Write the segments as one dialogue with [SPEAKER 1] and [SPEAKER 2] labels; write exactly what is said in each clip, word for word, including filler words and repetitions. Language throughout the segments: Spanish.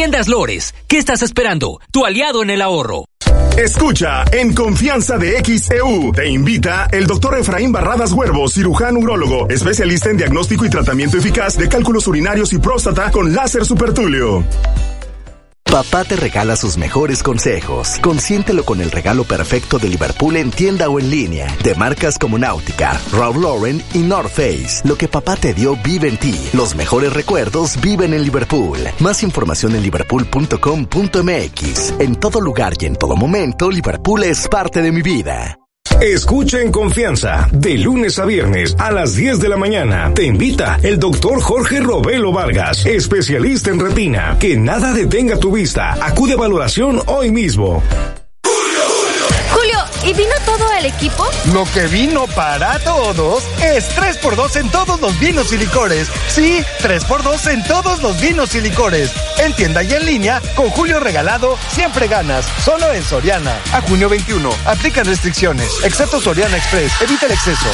[SPEAKER 1] Tiendas Lores, ¿qué estás esperando? Tu aliado en el ahorro.
[SPEAKER 2] Escucha En Confianza de X E U. Te invita el doctor Efraín Barradas Huervo, cirujano urólogo, especialista en diagnóstico y tratamiento eficaz de cálculos urinarios y próstata con láser supertúleo.
[SPEAKER 3] Papá te regala sus mejores consejos. Consiéntelo con el regalo perfecto de Liverpool en tienda o en línea. De marcas como Nautica, Ralph Lauren y North Face. Lo que papá te dio vive en ti. Los mejores recuerdos viven en Liverpool. Más información en liverpool punto com punto m x. En todo lugar y en todo momento, Liverpool es parte de mi vida.
[SPEAKER 4] Escucha En Confianza, de lunes a viernes a las diez de la mañana. Te invita el doctor Jorge Robelo Vargas, especialista en retina. Que nada detenga tu vista. Acude a valoración hoy mismo.
[SPEAKER 5] Julio, ¿y vino todo el equipo?
[SPEAKER 6] Lo que vino para todos es tres por dos en todos los vinos y licores. Sí, tres por dos en todos los vinos y licores. En tienda y en línea, con Julio regalado, siempre ganas. Solo en Soriana. A junio veintiuno, aplican restricciones. Excepto Soriana Express, evita el exceso.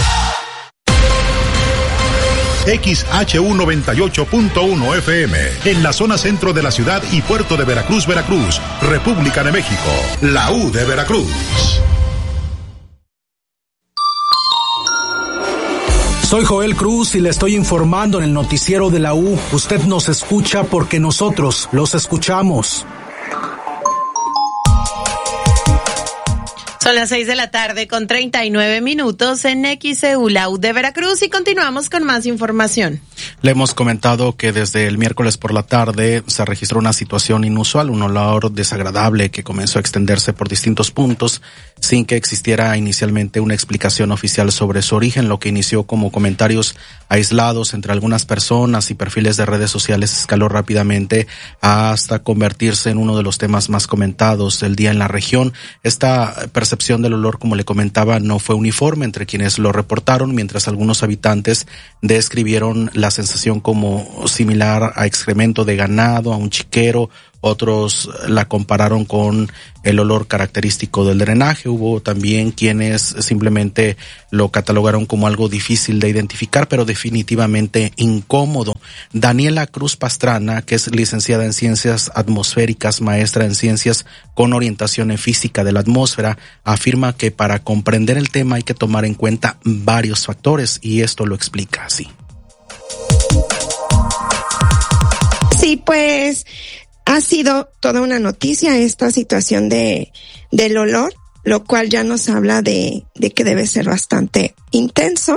[SPEAKER 7] X H U noventa y ocho punto uno F M, en la zona centro de la ciudad y puerto de Veracruz, Veracruz, República de México, la U de Veracruz.
[SPEAKER 8] Soy Joel Cruz y le estoy informando en el noticiero de la U. Usted nos escucha porque nosotros los escuchamos.
[SPEAKER 9] Son las seis de la tarde con treinta y nueve minutos en X E U, la U de Veracruz, y continuamos con más información.
[SPEAKER 10] Le hemos comentado que desde el miércoles por la tarde se registró una situación inusual, un olor desagradable que comenzó a extenderse por distintos puntos sin que existiera inicialmente una explicación oficial sobre su origen, lo que inició como comentarios aislados entre algunas personas y perfiles de redes sociales escaló rápidamente hasta convertirse en uno de los temas más comentados del día en la región. Esta percepción del olor, como le comentaba, no fue uniforme entre quienes lo reportaron, mientras algunos habitantes describieron la sensación como similar a excremento de ganado, a un chiquero. Otros la compararon con el olor característico del drenaje. Hubo también quienes simplemente lo catalogaron como algo difícil de identificar, pero definitivamente incómodo. Daniela Cruz Pastrana, que es licenciada en Ciencias Atmosféricas, maestra en Ciencias con orientación en Física de la Atmósfera, afirma que para comprender el tema hay que tomar en cuenta varios factores, y esto lo explica así.
[SPEAKER 11] Sí, pues ha sido toda una noticia esta situación de del olor, lo cual ya nos habla de, de que debe ser bastante intenso.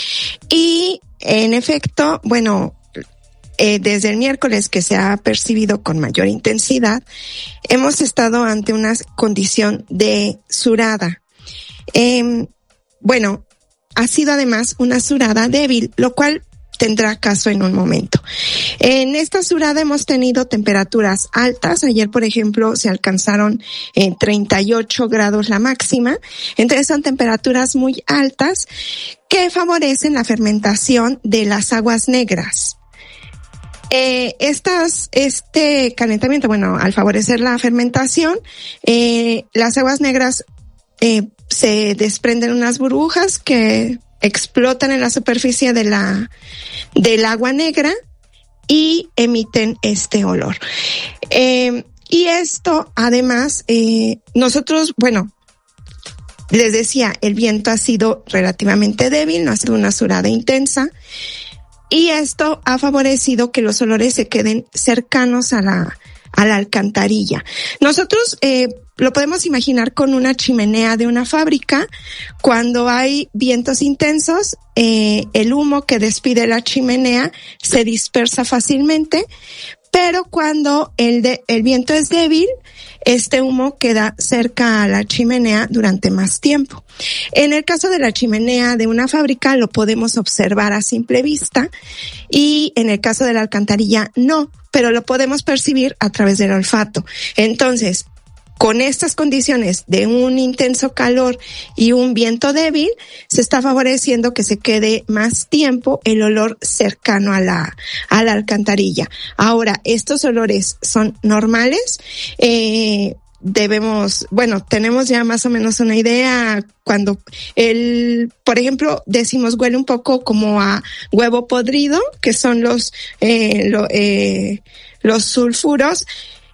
[SPEAKER 11] Y en efecto, bueno, eh, desde el miércoles que se ha percibido con mayor intensidad, hemos estado ante una condición de surada. Eh, bueno, ha sido además una surada débil, lo cual tendrá caso en un momento. En esta surada hemos tenido temperaturas altas. Ayer, por ejemplo, se alcanzaron en treinta y ocho grados la máxima. Entonces son temperaturas muy altas que favorecen la fermentación de las aguas negras. Eh, estas, este calentamiento, bueno, al favorecer la fermentación, eh, las aguas negras, eh, se desprenden unas burbujas que explotan en la superficie de la, del agua negra y emiten este olor. Eh, y esto, además, eh, nosotros, bueno, les decía, el viento ha sido relativamente débil, no ha sido una surada intensa, y esto ha favorecido que los olores se queden cercanos a la, a la alcantarilla. Nosotros, eh, lo podemos imaginar con una chimenea de una fábrica. Cuando hay vientos intensos, eh, el humo que despide la chimenea se dispersa fácilmente, pero cuando el, de, el viento es débil, este humo queda cerca a la chimenea durante más tiempo. En el caso de la chimenea de una fábrica lo podemos observar a simple vista, y en el caso de la alcantarilla no, pero lo podemos percibir a través del olfato. Entonces, con estas condiciones de un intenso calor y un viento débil, se está favoreciendo que se quede más tiempo el olor cercano a la, a la alcantarilla. Ahora, estos olores son normales, eh, debemos, bueno, tenemos ya más o menos una idea cuando el, por ejemplo, decimos huele un poco como a huevo podrido, que son los, eh, lo, eh, los sulfuros.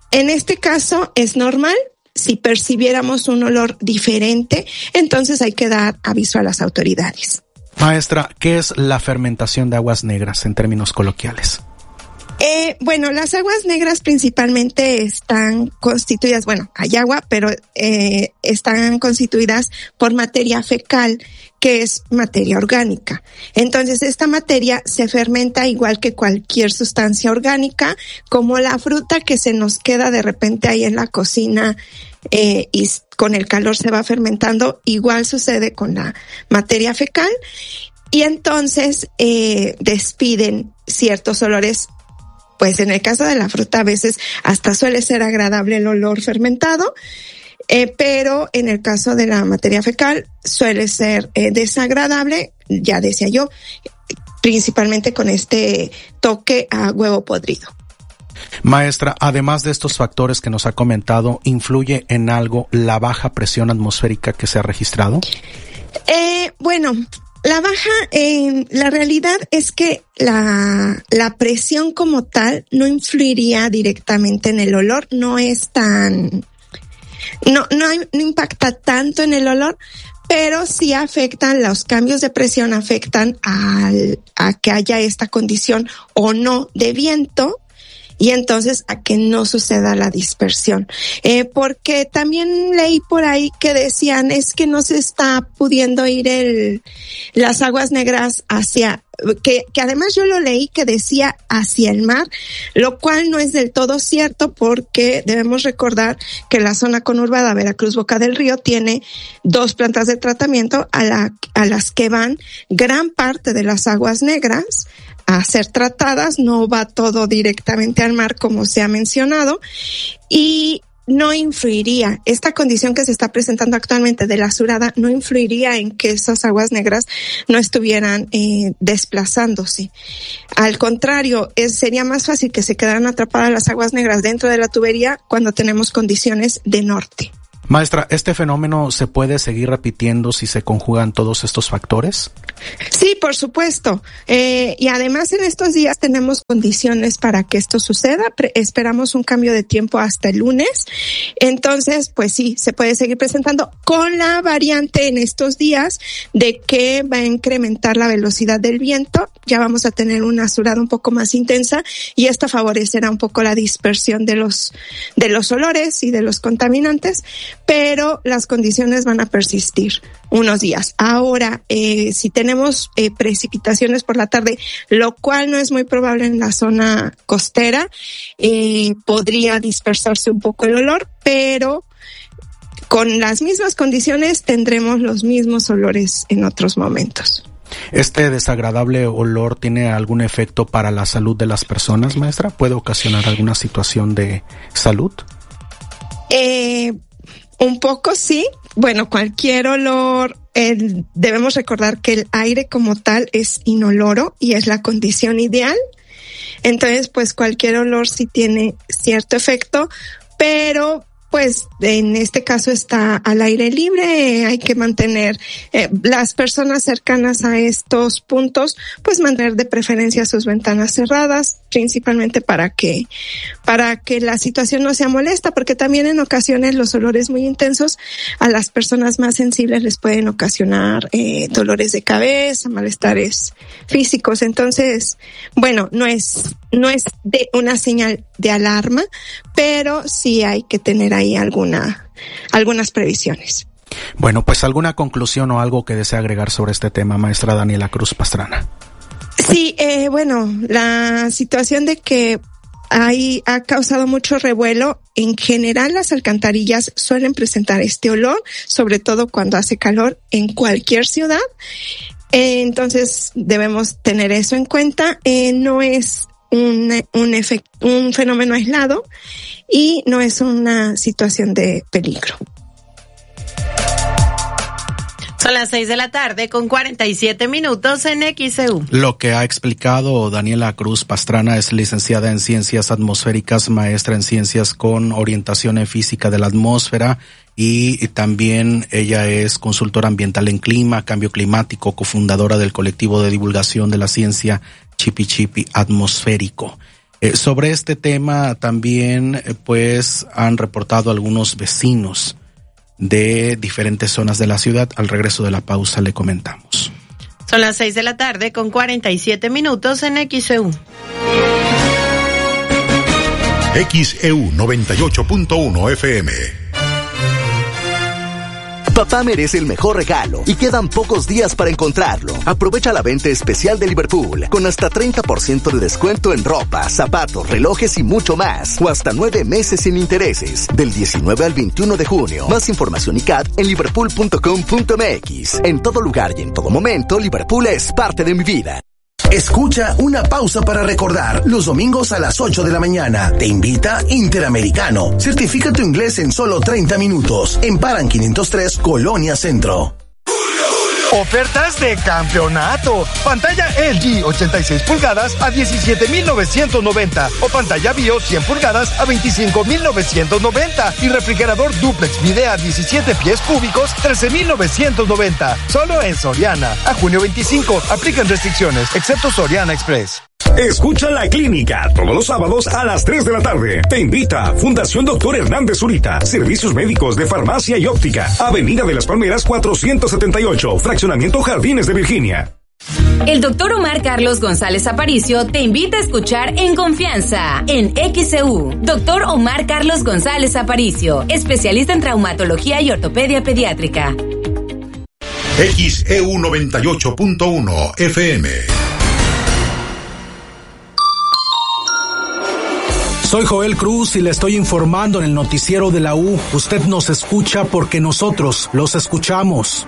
[SPEAKER 11] en este caso es normal. Si percibiéramos un olor diferente, entonces hay que dar aviso a las autoridades.
[SPEAKER 10] Maestra, ¿qué es la fermentación de aguas negras en términos coloquiales?
[SPEAKER 11] Eh, bueno, las aguas negras principalmente están constituidas, bueno, hay agua, pero eh, están constituidas por materia fecal, que es materia orgánica. Entonces, esta materia se fermenta igual que cualquier sustancia orgánica, como la fruta que se nos queda de repente ahí en la cocina eh, y con el calor se va fermentando. Igual sucede con la materia fecal y entonces eh, despiden ciertos olores. Pues en el caso de la fruta a veces hasta suele ser agradable el olor fermentado, eh, pero en el caso de la materia fecal suele ser eh, desagradable, ya decía yo, principalmente con este toque a huevo podrido.
[SPEAKER 10] Maestra, además de estos factores que nos ha comentado, ¿influye en algo la baja presión atmosférica que se ha registrado?
[SPEAKER 11] Eh, bueno... La baja, eh, la realidad es que la, la presión como tal no influiría directamente en el olor, no es tan, no, no, hay, no impacta tanto en el olor, pero sí afectan, los cambios de presión afectan al, a que haya esta condición o no de viento. Y entonces a que no suceda la dispersión. Eh, porque también leí por ahí que decían es que no se está pudiendo ir el, las aguas negras hacia, que, que además yo lo leí que decía hacia el mar, lo cual no es del todo cierto porque debemos recordar que la zona conurbada Veracruz Boca del Río tiene dos plantas de tratamiento a la, a las que van gran parte de las aguas negras a ser tratadas, no va todo directamente al mar como se ha mencionado y no influiría, esta condición que se está presentando actualmente de la surada no influiría en que esas aguas negras no estuvieran eh, desplazándose. Al contrario, es, sería más fácil que se quedaran atrapadas las aguas negras dentro de la tubería cuando tenemos condiciones de norte.
[SPEAKER 10] Maestra, ¿este fenómeno se puede seguir repitiendo si se conjugan todos estos factores?
[SPEAKER 11] Sí, por supuesto. Eh, y además en estos días tenemos condiciones para que esto suceda. Pre- esperamos un cambio de tiempo hasta el lunes. Entonces, pues sí, se puede seguir presentando con la variante en estos días de que va a incrementar la velocidad del viento. Ya vamos a tener una surada un poco más intensa y esto favorecerá un poco la dispersión de los, de los olores y de los contaminantes. Pero las condiciones van a persistir unos días. Ahora, eh, si tenemos eh, precipitaciones por la tarde, lo cual no es muy probable en la zona costera, eh, podría dispersarse un poco el olor, pero con las mismas condiciones tendremos los mismos olores en otros momentos.
[SPEAKER 10] ¿Este desagradable olor tiene algún efecto para la salud de las personas, maestra? ¿Puede ocasionar alguna situación de salud?
[SPEAKER 11] Eh... Un poco sí, bueno, cualquier olor, eh, debemos recordar que el aire como tal es inoloro y es la condición ideal, entonces pues cualquier olor sí tiene cierto efecto, pero pues en este caso está al aire libre, hay que mantener eh, las personas cercanas a estos puntos, pues mantener de preferencia sus ventanas cerradas, principalmente para que para que la situación no sea molesta, porque también en ocasiones los olores muy intensos a las personas más sensibles les pueden ocasionar eh, dolores de cabeza, malestares físicos. Entonces, bueno, no es no es de una señal de alarma, pero sí hay que tener ahí alguna algunas previsiones.
[SPEAKER 10] Bueno, pues alguna conclusión o algo que desea agregar sobre este tema, maestra Daniela Cruz Pastrana.
[SPEAKER 11] Sí, eh, bueno, la situación de que hay, ha causado mucho revuelo. En general, las alcantarillas suelen presentar este olor, sobre todo cuando hace calor en cualquier ciudad. Eh, entonces, debemos tener eso en cuenta. Eh, no es un, un efecto, un fenómeno aislado y no es una situación de peligro.
[SPEAKER 9] Son las seis de la tarde con cuarenta y siete minutos en X C U.
[SPEAKER 10] Lo que ha explicado Daniela Cruz Pastrana es licenciada en Ciencias Atmosféricas, maestra en Ciencias con orientación en Física de la Atmósfera y también ella es consultora ambiental en clima, cambio climático, cofundadora del colectivo de divulgación de la ciencia Chipi Chipi Atmosférico. Eh, sobre este tema también, eh, pues, han reportado algunos vecinos de diferentes zonas de la ciudad. Al regreso de la pausa le comentamos.
[SPEAKER 9] Son las seis de la tarde con cuarenta y siete minutos en X E U.
[SPEAKER 7] X E U noventa y ocho punto uno F M.
[SPEAKER 3] Papá merece el mejor regalo y quedan pocos días para encontrarlo. Aprovecha la venta especial de Liverpool con hasta treinta por ciento de descuento en ropa, zapatos, relojes y mucho más. O hasta nueve meses sin intereses. Del diecinueve al veintiuno de junio. Más información y C A D en liverpool punto com punto m x. En todo lugar y en todo momento, Liverpool es parte de mi vida.
[SPEAKER 12] Escucha Una Pausa para Recordar los domingos a las ocho de la mañana. Te invita Interamericano. Certifica tu inglés en solo treinta minutos. En Paran quinientos tres, Colonia Centro.
[SPEAKER 6] Ofertas de campeonato. Pantalla L G ochenta y seis pulgadas a diecisiete mil novecientos noventa o pantalla Bio cien pulgadas a veinticinco mil novecientos noventa y refrigerador duplex Videa diecisiete pies cúbicos trece mil novecientos noventa. Solo en Soriana. A junio veinticinco. Aplican restricciones, excepto Soriana Express.
[SPEAKER 4] Escucha La Clínica todos los sábados a las tres de la tarde. Te invita Fundación Doctor Hernández Zurita. Servicios médicos de farmacia y óptica. Avenida de las Palmeras cuatrocientos setenta y ocho. Fraccionamiento Jardines de Virginia.
[SPEAKER 13] El doctor Omar Carlos González Aparicio te invita a escuchar En Confianza en X E U. Doctor Omar Carlos González Aparicio, especialista en traumatología y ortopedia pediátrica.
[SPEAKER 7] X E U noventa y ocho punto uno F M.
[SPEAKER 8] Soy Joel Cruz y le estoy informando en el noticiero de la U. Usted nos escucha porque nosotros los escuchamos.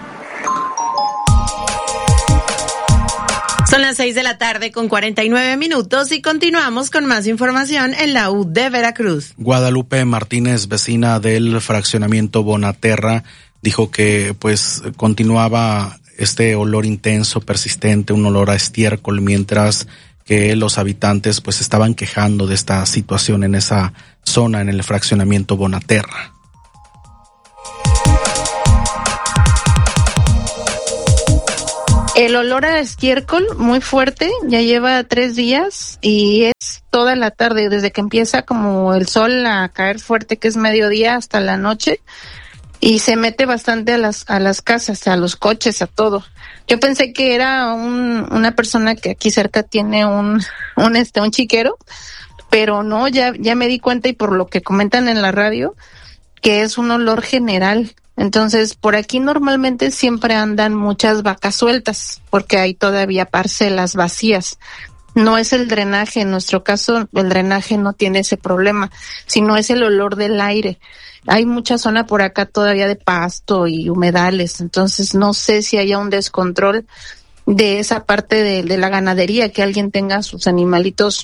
[SPEAKER 9] Son las seis de la tarde con cuarenta y nueve minutos y continuamos con más información en la U de Veracruz.
[SPEAKER 10] Guadalupe Martínez, vecina del fraccionamiento Bonaterra, dijo que pues continuaba este olor intenso, persistente, un olor a estiércol, mientras que los habitantes pues estaban quejando de esta situación en esa zona, en el fraccionamiento Bonaterra.
[SPEAKER 14] El olor a estiércol muy fuerte, ya lleva tres días y es toda la tarde, desde que empieza como el sol a caer fuerte, que es mediodía, hasta la noche, y se mete bastante a las a las casas, a los coches, a todo. Yo pensé que era un, una persona que aquí cerca tiene un, un este, un chiquero, pero no, ya, ya me di cuenta y por lo que comentan en la radio, que es un olor general. Entonces, por aquí normalmente siempre andan muchas vacas sueltas, porque hay todavía parcelas vacías. No es el drenaje, en nuestro caso el drenaje no tiene ese problema, sino es el olor del aire. Hay mucha zona por acá todavía de pasto y humedales, entonces no sé si haya un descontrol de esa parte de, de la ganadería, que alguien tenga sus animalitos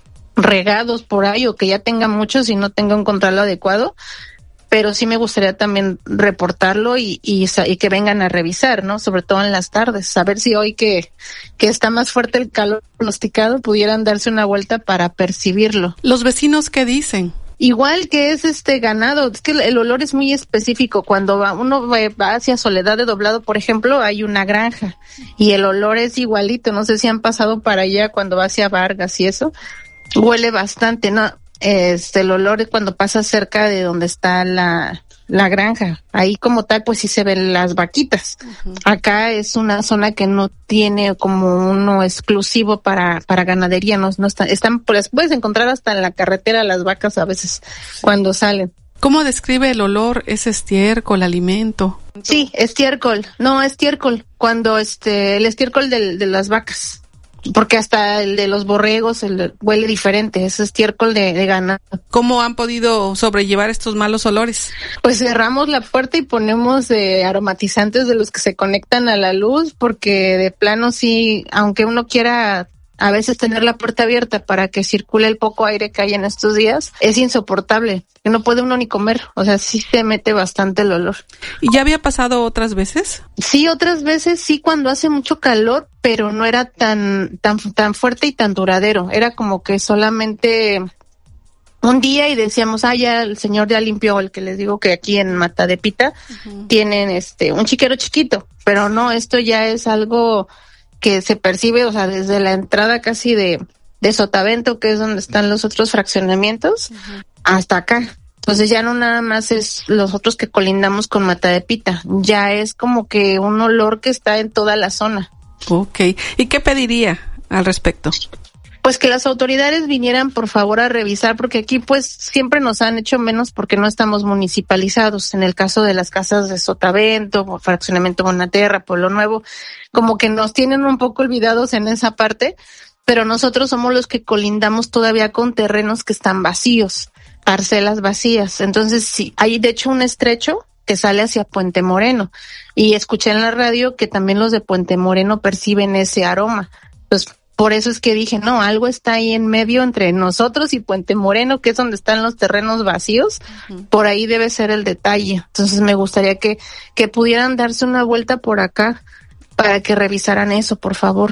[SPEAKER 14] regados por ahí o que ya tenga muchos y no tenga un control adecuado. Pero sí me gustaría también reportarlo y, y, y que vengan a revisar, ¿no? Sobre todo en las tardes, saber si hoy que, que está más fuerte el calor pronosticado pudieran darse una vuelta para percibirlo.
[SPEAKER 15] ¿Los vecinos qué dicen?
[SPEAKER 14] Igual que es este ganado, es que el olor es muy específico. Cuando va, uno va hacia Soledad de Doblado, por ejemplo, hay una granja y el olor es igualito. No sé si han pasado para allá cuando va hacia Vargas y eso. Huele bastante, ¿no? Este, el olor es cuando pasa cerca de donde está la, la granja. Ahí como tal, pues sí se ven las vaquitas. Uh-huh. Acá es una zona que no tiene como uno exclusivo para, para ganadería. No, no están, están, pues puedes encontrar hasta en la carretera las vacas a veces cuando salen.
[SPEAKER 15] ¿Cómo describe el olor? ¿Es estiércol, alimento?
[SPEAKER 14] Sí, estiércol. No, estiércol. Cuando este, el estiércol de, de las vacas. Porque hasta el de los borregos el, huele diferente, es estiércol de, de ganado.
[SPEAKER 15] ¿Cómo han podido sobrellevar estos malos olores?
[SPEAKER 14] Pues cerramos la puerta y ponemos eh, aromatizantes de los que se conectan a la luz, porque de plano sí, aunque uno quiera a veces tener la puerta abierta para que circule el poco aire que hay en estos días, es insoportable, que no puede uno ni comer, o sea, sí se mete bastante el olor.
[SPEAKER 15] ¿Y ya había pasado otras veces?
[SPEAKER 14] Sí, otras veces sí, cuando hace mucho calor, pero no era tan tan tan fuerte y tan duradero, era como que solamente un día y decíamos, ah, ya el señor ya limpió, el que les digo que aquí en Matadepita uh-huh. tienen este un chiquero chiquito, pero no, esto ya es algo que se percibe, o sea, desde la entrada casi de, de Sotavento, que es donde están los otros fraccionamientos, uh-huh. hasta acá. Entonces ya no nada más es los otros que colindamos con Mata de Pita, ya es como que un olor que está en toda la zona.
[SPEAKER 15] Okay. ¿Y qué pediría al respecto?
[SPEAKER 14] Pues que las autoridades vinieran por favor a revisar, porque aquí pues siempre nos han hecho menos porque no estamos municipalizados. En el caso de las casas de Sotavento, Fraccionamiento Bonaterra, Pueblo Nuevo, como que nos tienen un poco olvidados en esa parte, pero nosotros somos los que colindamos todavía con terrenos que están vacíos, parcelas vacías. Entonces sí, hay de hecho un estrecho que sale hacia Puente Moreno, y escuché en la radio que también los de Puente Moreno perciben ese aroma. Pues por eso es que dije, no, algo está ahí en medio entre nosotros y Puente Moreno, que es donde están los terrenos vacíos. Uh-huh. Por ahí debe ser el detalle. Entonces me gustaría que, que pudieran darse una vuelta por acá para que revisaran eso, por favor.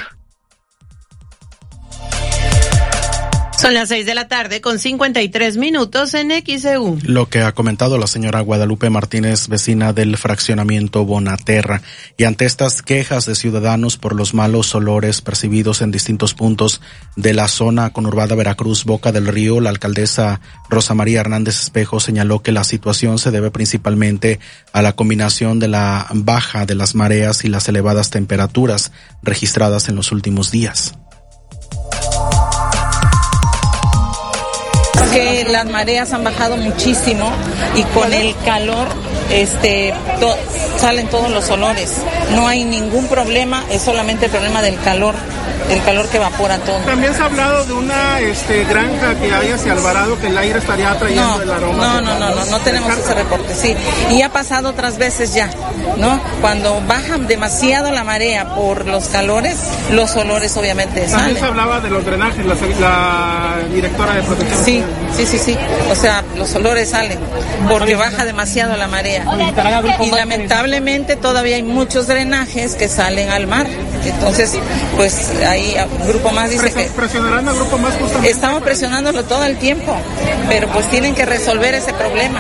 [SPEAKER 9] Son las seis de la tarde con cincuenta y tres minutos en X E U.
[SPEAKER 10] Lo que ha comentado la señora Guadalupe Martínez, vecina del fraccionamiento Bonaterra. Y ante estas quejas de ciudadanos por los malos olores percibidos en distintos puntos de la zona conurbada Veracruz, Boca del Río, la alcaldesa Rosa María Hernández Espejo señaló que la situación se debe principalmente a la combinación de la baja de las mareas y las elevadas temperaturas registradas en los últimos días.
[SPEAKER 16] Que las mareas han bajado muchísimo y con el calor este to, salen todos los olores. No hay ningún problema, es solamente el problema del calor, el calor que evapora todo.
[SPEAKER 17] También se ha hablado de una este granja que hay hacia Alvarado, que el aire estaría atrayendo
[SPEAKER 16] no,
[SPEAKER 17] el aroma.
[SPEAKER 16] No, no, no, no, no tenemos ese reporte, sí. Y ha pasado otras veces ya, ¿no? Cuando baja demasiado la marea por los calores, los olores obviamente salen.
[SPEAKER 17] También se hablaba de los drenajes, la, la directora de protección.
[SPEAKER 16] Sí, sí, sí, sí. O sea, los olores salen porque baja demasiado la marea. Y lamentablemente todavía hay muchos drenajes que salen al mar. Entonces, pues ahí Grupo Más dice que...
[SPEAKER 17] ¿Presionarán al Grupo Más justamente?
[SPEAKER 16] Estamos presionándolo todo el tiempo, pero pues tienen que resolver ese problema.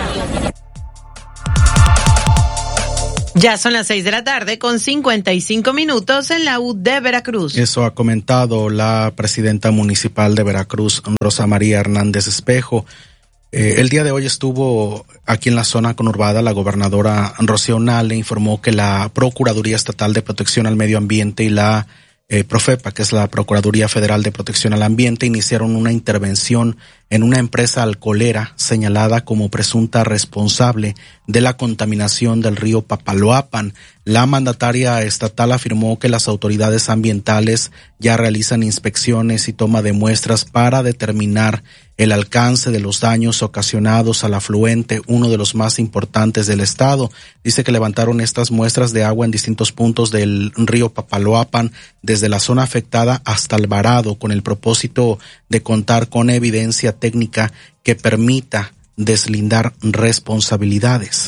[SPEAKER 9] Ya son las seis de la tarde con cincuenta y cinco minutos en la U de Veracruz.
[SPEAKER 10] Eso ha comentado la presidenta municipal de Veracruz, Rosa María Hernández Espejo. Eh, el día de hoy estuvo aquí en la zona conurbada la gobernadora Rocío Nale, informó que la Procuraduría Estatal de Protección al Medio Ambiente y la eh, Profepa, que es la Procuraduría Federal de Protección al Ambiente, iniciaron una intervención en una empresa alcoholera señalada como presunta responsable de la contaminación del río Papaloapan. La mandataria estatal afirmó que las autoridades ambientales ya realizan inspecciones y toma de muestras para determinar el alcance de los daños ocasionados al afluente, uno de los más importantes del estado. Dice que levantaron estas muestras de agua en distintos puntos del río Papaloapan, desde la zona afectada hasta Alvarado, con el propósito de contar con evidencia técnica que permita deslindar responsabilidades.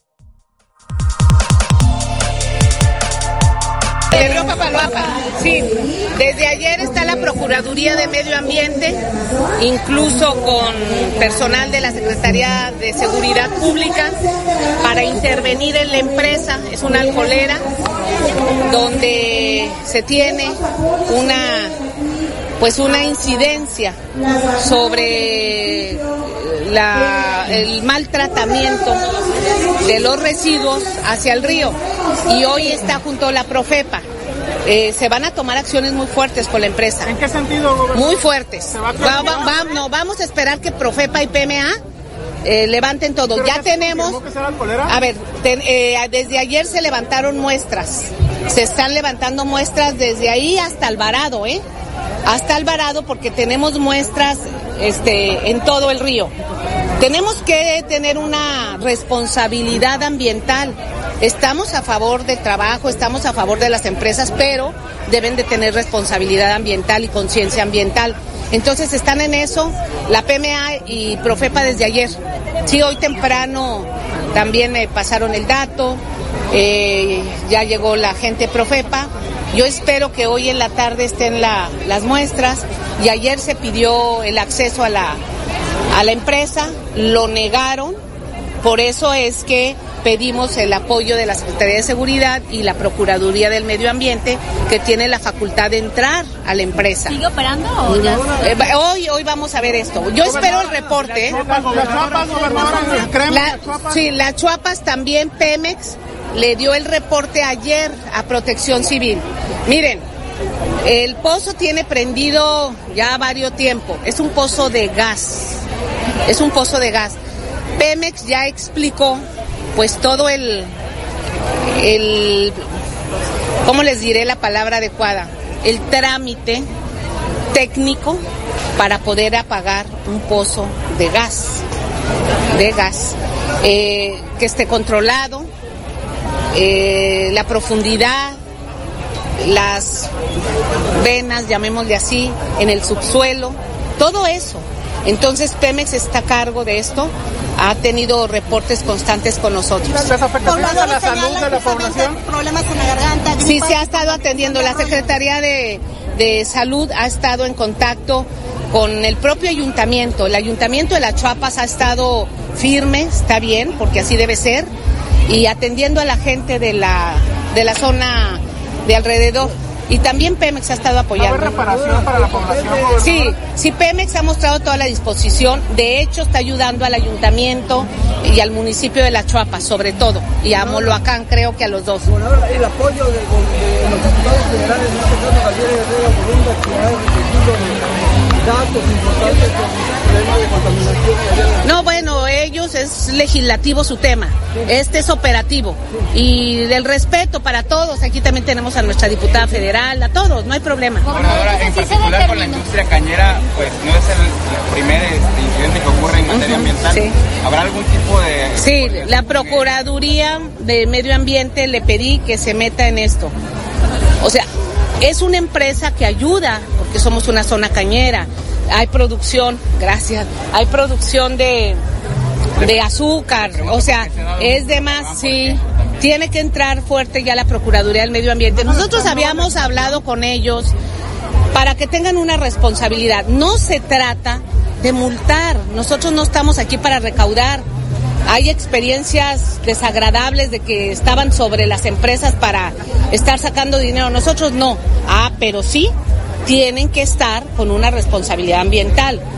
[SPEAKER 18] El río Papaloapan, sí. Desde ayer está la Procuraduría de Medio Ambiente, incluso con personal de la Secretaría de Seguridad Pública, para intervenir en la empresa. Es una alcoholera donde se tiene una, pues una incidencia sobre la, el mal tratamiento de los residuos hacia el río, y hoy está junto a la Profepa. Eh, se van a tomar acciones muy fuertes con la empresa.
[SPEAKER 17] ¿En qué sentido, gobernador?
[SPEAKER 18] Muy fuertes. Va va, va, no, vamos a esperar que Profepa y P M A eh, levanten todo. Ya tenemos... A ver, ten, eh, desde ayer se levantaron muestras. Se están levantando muestras desde ahí hasta Alvarado, ¿eh? Hasta Alvarado, porque tenemos muestras este, en todo el río. Tenemos que tener una responsabilidad ambiental. Estamos a favor del trabajo, estamos a favor de las empresas, pero deben de tener responsabilidad ambiental y conciencia ambiental. Entonces están en eso la P M A y Profepa desde ayer. Sí, hoy temprano también me pasaron el dato, eh, ya llegó la gente Profepa. Yo espero que hoy en la tarde estén la, las muestras, y ayer se pidió el acceso a la, a la empresa, lo negaron, por eso es que pedimos el apoyo de la Secretaría de Seguridad y la Procuraduría del Medio Ambiente, que tiene la facultad de entrar a la empresa.
[SPEAKER 5] ¿Sigue operando o ya?
[SPEAKER 18] Eh, hoy, hoy vamos a ver esto. Yo espero el reporte. La, sí, las Chuapas también, Pemex le dio el reporte ayer a Protección Civil. Miren, el pozo tiene prendido ya varios tiempo. Es un pozo de gas. Es un pozo de gas. Pemex ya explicó, pues, todo el, el, ¿cómo les diré la palabra adecuada? El trámite técnico para poder apagar un pozo de gas, de gas, eh, que esté controlado, eh, la profundidad, las venas, llamémosle así, en el subsuelo, todo eso. Entonces Pemex está a cargo de esto, ha tenido reportes constantes con nosotros.
[SPEAKER 17] ¿Les afecta a la salud de la población?
[SPEAKER 18] ¿Problemas en la garganta? Sí, se ha estado atendiendo. La Secretaría de, de Salud ha estado en contacto con el propio ayuntamiento. El ayuntamiento de Las Chuapas ha estado firme, está bien, porque así debe ser, y atendiendo a la gente de la, de la zona de alrededor. Y también Pemex ha estado apoyando.
[SPEAKER 17] ¿Va a haber reparación para la población?
[SPEAKER 18] Sí, sí, Pemex ha mostrado toda la disposición. De hecho, está ayudando al ayuntamiento y al municipio de Las Chuapas, sobre todo. Y a Moloacán, creo que a los dos.
[SPEAKER 19] Bueno, ahora el apoyo de, de los diputados federales, en este caso Javier Herrera Borunda, que ha recibido datos importantes del problema de contaminación.
[SPEAKER 18] No, bueno, ellos es legislativo su tema. Este es operativo. Y del respeto para todos. Aquí también tenemos a nuestra diputada federal, a todos, no hay problema.
[SPEAKER 20] Ahora, en particular con la industria cañera, pues no es el primer este, incidente que ocurre en materia uh-huh, ambiental. Sí. ¿Habrá algún tipo de...?
[SPEAKER 18] Sí, la Procuraduría de Medio Ambiente le pedí que se meta en esto. O sea, es una empresa que ayuda, porque somos una zona cañera. Hay producción, gracias, hay producción de, de azúcar, o sea, es de más, sí. Tiene que entrar fuerte ya la Procuraduría del Medio Ambiente. Nosotros habíamos hablado con ellos para que tengan una responsabilidad. No se trata de multar. Nosotros no estamos aquí para recaudar. Hay experiencias desagradables de que estaban sobre las empresas para estar sacando dinero. Nosotros no. Ah, pero sí tienen que estar con una responsabilidad ambiental.